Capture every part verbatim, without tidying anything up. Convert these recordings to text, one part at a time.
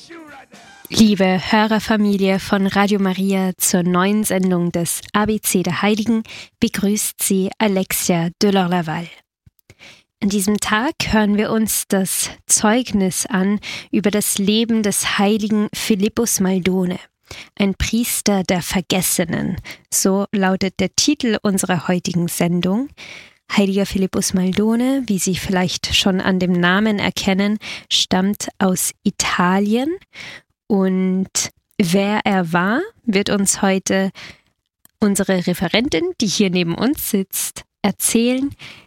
Liebe Hörerfamilie von Radio Maria, zur neuen Sendung des A B C der Heiligen begrüßt Sie Alexia Delors-Laval. An diesem Tag hören wir uns das Zeugnis an über das Leben des heiligen Philippus Maldone, ein Priester der Vergessenen. So lautet der Titel unserer heutigen Sendung. Heiliger Philippus Maldone, wie Sie vielleicht schon an dem Namen erkennen, stammt aus Italien. Und wer er war, wird uns heute unsere Referentin, die hier neben uns sitzt, erzählen.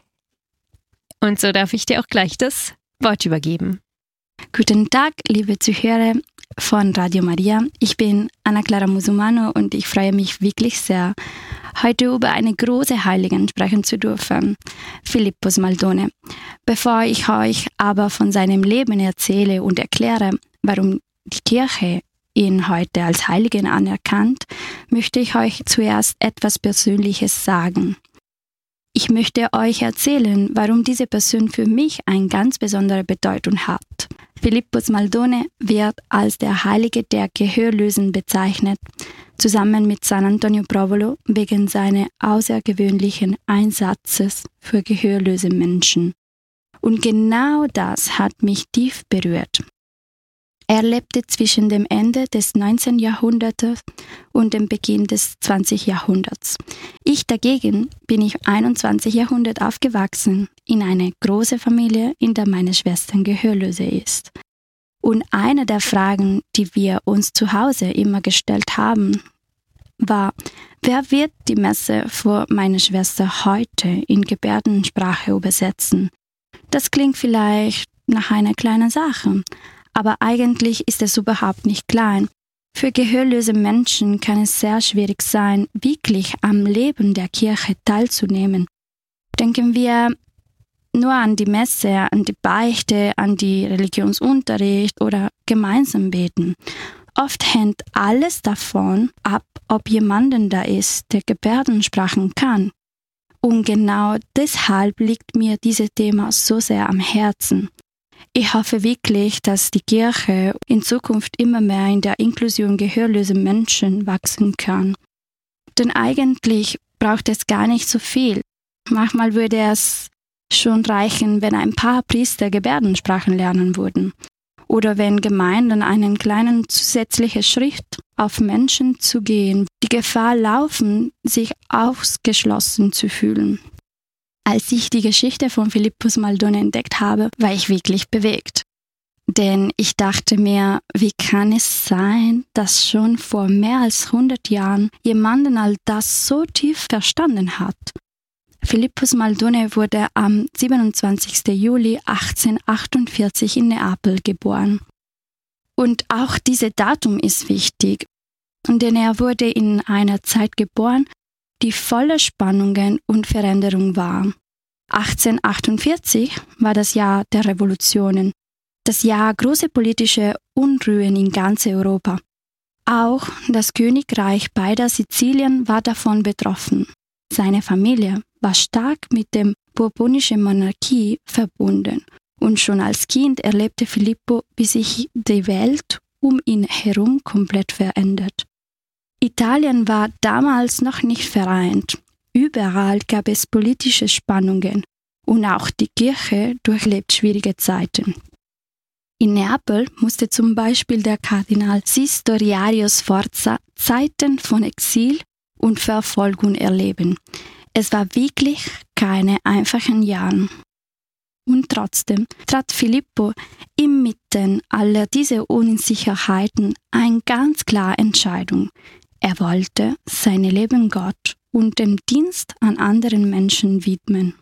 Und so darf ich dir auch gleich das Wort übergeben. Guten Tag, liebe Zuhörer von Radio Maria. Ich bin Anna Clara Musumano und ich freue mich wirklich sehr, heute über eine große Heiligen sprechen zu dürfen, Philippus Maldone. Bevor ich euch aber von seinem Leben erzähle und erkläre, warum die Kirche ihn heute als Heiligen anerkannt, möchte ich euch zuerst etwas Persönliches sagen. Ich möchte euch erzählen, warum diese Person für mich eine ganz besondere Bedeutung hat. Philippus Maldone wird als der Heilige der Gehörlosen bezeichnet, zusammen mit San Antonio Provolo wegen seines außergewöhnlichen Einsatzes für gehörlose Menschen. Und genau das hat mich tief berührt. Er lebte zwischen dem Ende des neunzehnten Jahrhunderts und dem Beginn des zwanzigsten Jahrhunderts. Ich dagegen bin im einundzwanzigsten Jahrhundert aufgewachsen, in eine große Familie, in der meine Schwester gehörlose ist. Und eine der Fragen, die wir uns zu Hause immer gestellt haben, war, wer wird die Messe für meine Schwester heute in Gebärdensprache übersetzen? Das klingt vielleicht nach einer kleinen Sache, aber eigentlich ist es überhaupt nicht klein. Für gehörlose Menschen kann es sehr schwierig sein, wirklich am Leben der Kirche teilzunehmen. Denken wir nur an die Messe, an die Beichte, an die Religionsunterricht oder gemeinsam beten. Oft hängt alles davon ab, ob jemand da ist, der Gebärdensprachen kann. Und genau deshalb liegt mir dieses Thema so sehr am Herzen. Ich hoffe wirklich, dass die Kirche in Zukunft immer mehr in der Inklusion gehörloser Menschen wachsen kann. Denn eigentlich braucht es gar nicht so viel. Manchmal würde es schon reichen, wenn ein paar Priester Gebärdensprachen lernen würden. Oder wenn Gemeinden einen kleinen zusätzlichen Schritt auf Menschen zugehen, die Gefahr laufen, sich ausgeschlossen zu fühlen. Als ich die Geschichte von Philippus Maldone entdeckt habe, war ich wirklich bewegt. Denn ich dachte mir, wie kann es sein, dass schon vor mehr als hundert Jahren jemand all das so tief verstanden hat? Philippus Maldone wurde am siebenundzwanzigsten Juli achtzehnhundertachtundvierzig in Neapel geboren. Und auch dieses Datum ist wichtig, denn er wurde in einer Zeit geboren, die voller Spannungen und Veränderung war. achtzehnhundertachtundvierzig war das Jahr der Revolutionen, das Jahr großer politischer Unruhen in ganz Europa. Auch das Königreich beider Sizilien war davon betroffen. Seine Familie war stark mit der bourbonischen Monarchie verbunden und schon als Kind erlebte Filippo, wie sich die Welt um ihn herum komplett verändert. Italien war damals noch nicht vereint. Überall gab es politische Spannungen und auch die Kirche durchlebt schwierige Zeiten. In Neapel musste zum Beispiel der Kardinal Sistoriario Sforza Zeiten von Exil und Verfolgung erleben. Es war wirklich keine einfachen Jahre. Und trotzdem trat Filippo inmitten aller dieser Unsicherheiten eine ganz klare Entscheidung. Er wollte sein Leben Gott und dem Dienst an anderen Menschen widmen.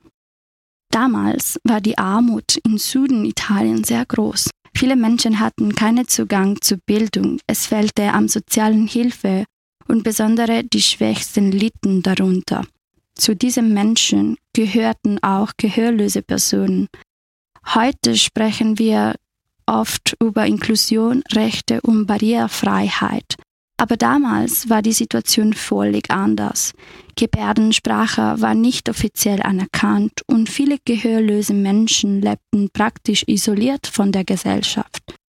Damals war die Armut im Süden Italiens sehr groß. Viele Menschen hatten keinen Zugang zur Bildung, es fehlte an sozialen Hilfe und besonders die Schwächsten litten darunter. Zu diesen Menschen gehörten auch gehörlose Personen. Heute sprechen wir oft über Inklusion, Rechte und Barrierefreiheit. Aber damals war die Situation völlig anders. Gebärdensprache war nicht offiziell anerkannt und viele gehörlose Menschen lebten praktisch isoliert von der Gesellschaft.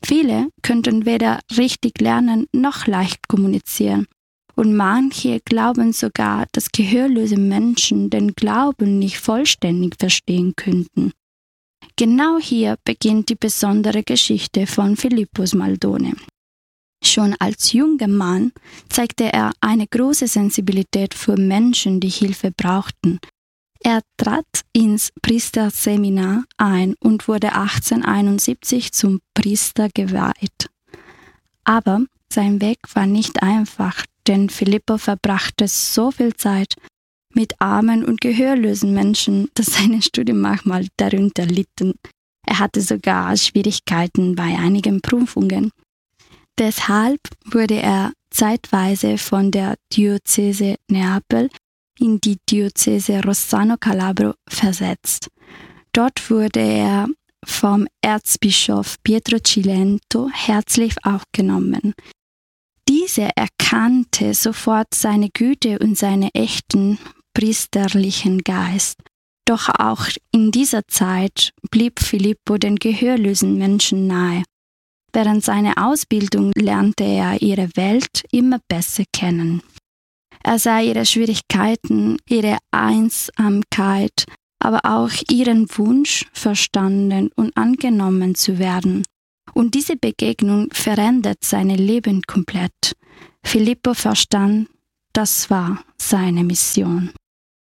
Viele könnten weder richtig lernen noch leicht kommunizieren. Und manche glauben sogar, dass gehörlose Menschen den Glauben nicht vollständig verstehen könnten. Genau hier beginnt die besondere Geschichte von Philippus Maldone. Schon als junger Mann zeigte er eine große Sensibilität für Menschen, die Hilfe brauchten. Er trat ins Priesterseminar ein und wurde achtzehnhunderteinundsiebzig zum Priester geweiht. Aber sein Weg war nicht einfach, denn Filippo verbrachte so viel Zeit mit armen und gehörlosen Menschen, dass seine Studien manchmal darunter litten. Er hatte sogar Schwierigkeiten bei einigen Prüfungen. Deshalb wurde er zeitweise von der Diözese Neapel in die Diözese Rossano-Calabro versetzt. Dort wurde er vom Erzbischof Pietro Cilento herzlich aufgenommen. Dieser erkannte sofort seine Güte und seinen echten priesterlichen Geist. Doch auch in dieser Zeit blieb Filippo den gehörlosen Menschen nahe. Während seiner Ausbildung lernte er ihre Welt immer besser kennen. Er sah ihre Schwierigkeiten, ihre Einsamkeit, aber auch ihren Wunsch, verstanden und angenommen zu werden. Und diese Begegnung verändert sein Leben komplett. Filippo verstand, das war seine Mission.